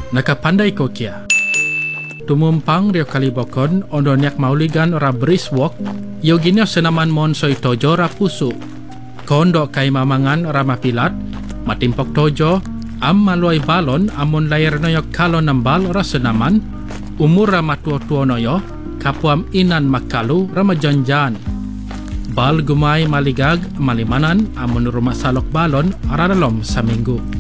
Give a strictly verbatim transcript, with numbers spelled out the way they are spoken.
Nakapandai ko kia. Tumumpang rio kalibokon ondo niak mauligan ra brisk walk yo ginyo senaman mon soy tojo ra pusu. Kondo kay mamangan ra mapilat, matimpok tojo, am maluay balon amon layar noyo kalon nambal ra senaman, umur ra matuo-tuo noyo, kapuam inan makalu ra majanjan. Bal gumay maligag malimanan amon rumah salok balon ara dalom sa minggu.